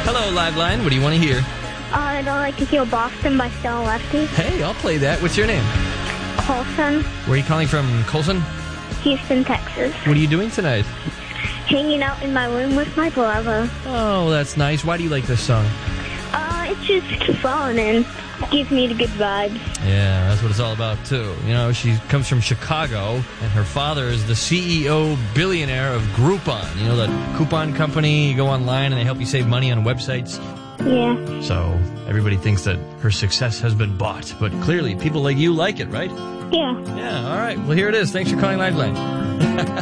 Hello, Liveline. What do you want to hear? I'd like to hear Boston by Stella Lefty. Hey, I'll play that. What's your name? Colson, Where are you calling from, Colson? Houston, Texas. What are you doing tonight? Hanging out in my room with my brother. Oh, that's nice. Why do you like this song? It's just fun and gives me the good vibes. Yeah, that's what it's all about, too. You know, she comes from Chicago, and her father is the CEO billionaire of Groupon. You know, that coupon company, you go online and they help you save money on websites. Yeah. So everybody thinks that her success has been bought, but clearly people like you like it, right? Yeah. Yeah, all right. Well, here it is. Thanks for calling Liveline.